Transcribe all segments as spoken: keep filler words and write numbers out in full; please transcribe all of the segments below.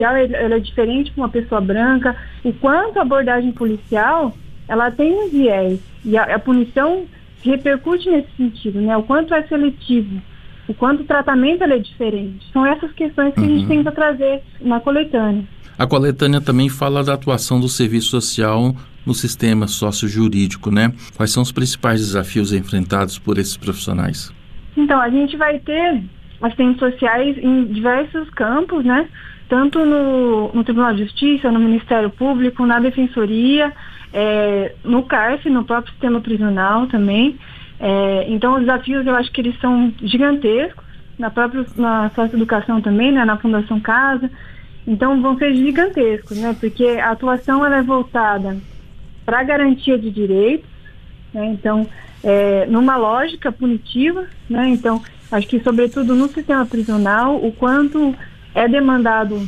ela é diferente para uma pessoa branca, o quanto a abordagem policial, ela tem um viés, e a, a punição repercute nesse sentido, né? O quanto é seletivo, o quanto o tratamento ela é diferente. São essas questões que uhum. a gente tenta trazer na coletânea. A coletânea também fala da atuação do serviço social no sistema sociojurídico, né? Quais são os principais desafios enfrentados por esses profissionais? Então, a gente vai ter assistentes sociais em diversos campos, né? Tanto no, no Tribunal de Justiça, no Ministério Público, na Defensoria, é, no CARF, no próprio sistema prisional também. É, então, os desafios, eu acho que eles são gigantescos, na própria na socioeducação também, né, na Fundação Casa. Então, vão ser gigantescos, né? Porque a atuação ela é voltada para a garantia de direitos, né? Então, é, numa lógica punitiva, né? Então, acho que, sobretudo no sistema prisional, o quanto é demandado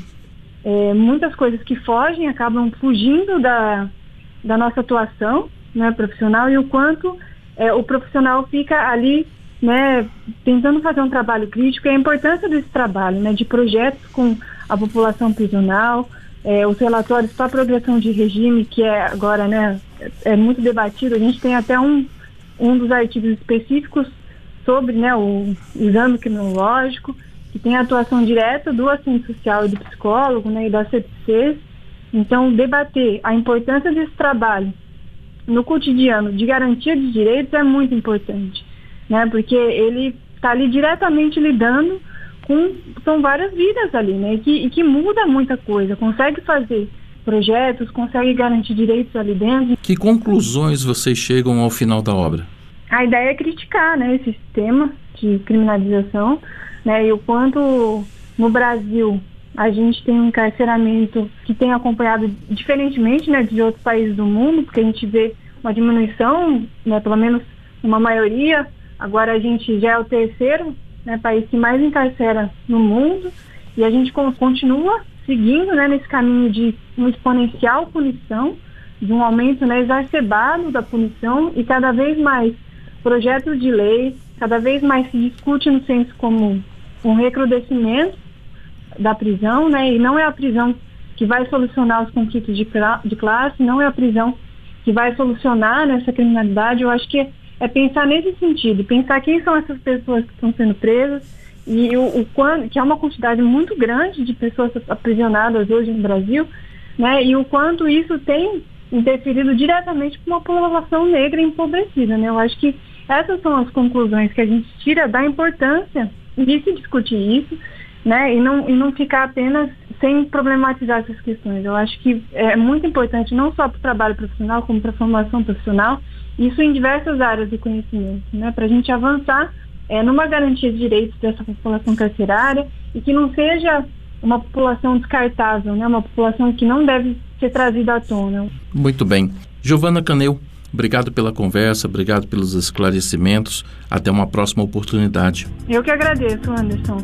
é, muitas coisas que fogem, acabam fugindo da, da nossa atuação, né, profissional, e o quanto é, o profissional fica ali, né, tentando fazer um trabalho crítico, e a importância desse trabalho, né, de projetos com a população prisional, é, os relatórios para a progressão de regime, que é agora, né, é muito debatido. A gente tem até um, um dos artigos específicos sobre, né, o exame criminológico, que tem a atuação direta do assistente social e do psicólogo, né, e da C P C. Então, debater a importância desse trabalho no cotidiano de garantia de direitos é muito importante, né, porque ele está ali diretamente lidando com, são várias vidas ali, né, e que, e que muda muita coisa, consegue fazer projetos, consegue garantir direitos ali dentro. Que conclusões vocês chegam ao final da obra? A ideia é criticar, né, esse sistema de criminalização, né, e o quanto no Brasil a gente tem um encarceramento que tem acompanhado diferentemente, né, de outros países do mundo, porque a gente vê uma diminuição, né, pelo menos uma maioria. Agora a gente já é o terceiro, né, país que mais encarcera no mundo, e a gente continua seguindo, né, nesse caminho de uma exponencial punição, de um aumento, né, exacerbado da punição, e cada vez mais projetos de lei, cada vez mais se discute no senso comum um recrudescimento da prisão, né, e não é a prisão que vai solucionar os conflitos de, de classe, não é a prisão que vai solucionar essa criminalidade. Eu acho que é, é pensar nesse sentido, pensar quem são essas pessoas que estão sendo presas, e o, o quanto, que é uma quantidade muito grande de pessoas aprisionadas hoje no Brasil, né, e o quanto isso tem interferido diretamente com uma população negra empobrecida, né. Eu acho que essas são as conclusões que a gente tira da importância de se discutir isso, né, e não, e não ficar apenas sem problematizar essas questões. Eu acho que é muito importante, não só para o trabalho profissional, como para a formação profissional, isso em diversas áreas do conhecimento, né, para a gente avançar é, numa garantia de direitos dessa população carcerária, e que não seja uma população descartável, né, uma população que não deve ser trazida à tona. Muito bem. Giovana Caneu, obrigado pela conversa, obrigado pelos esclarecimentos. Até uma próxima oportunidade. Eu que agradeço, Anderson.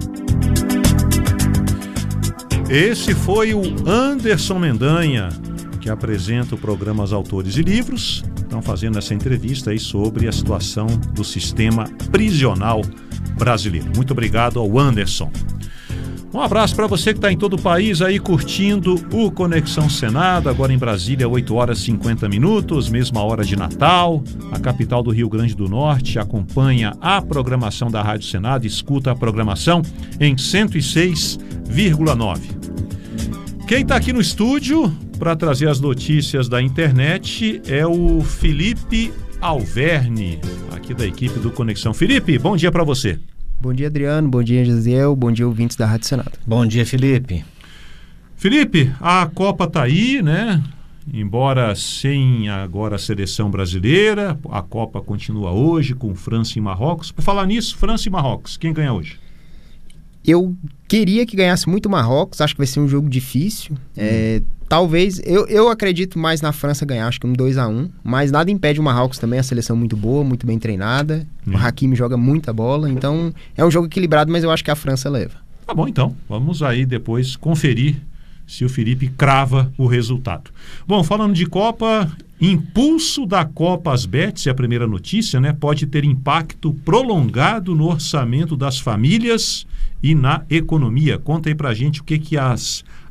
Esse foi o Anderson Mendanha, que apresenta o programa Os Autores e Livros. Estão fazendo essa entrevista aí sobre a situação do sistema prisional brasileiro. Muito obrigado ao Anderson. Um abraço para você que está em todo o país aí curtindo o Conexão Senado, agora em Brasília, oito horas e cinquenta minutos, mesma hora de Natal. A capital do Rio Grande do Norte acompanha a programação da Rádio Senado, escuta a programação em cento e seis vírgula nove. Quem está aqui no estúdio para trazer as notícias da internet é o Felipe Alverne, aqui da equipe do Conexão. Felipe, bom dia para você. Bom dia, Adriano. Bom dia, Gisele. Bom dia, ouvintes da Rádio Senado. Bom dia, Felipe. Felipe, a Copa tá aí, né? Embora sem agora a seleção brasileira, a Copa continua hoje com França e Marrocos. Por falar nisso, França e Marrocos, quem ganha hoje? Eu queria que ganhasse muito Marrocos, acho que vai ser um jogo difícil. Hum. É, talvez, eu, eu acredito mais na França ganhar, acho que um dois a um, mas nada impede o Marrocos também, a seleção muito boa, muito bem treinada. Hum. O Hakimi joga muita bola, então é um jogo equilibrado, mas eu acho que a França leva. Tá bom, então. Vamos aí depois conferir se o Felipe crava o resultado. Bom, falando de Copa, impulso da Copa às bets, é a primeira notícia, né? Pode ter impacto prolongado no orçamento das famílias e na economia. Conta aí pra gente o que que as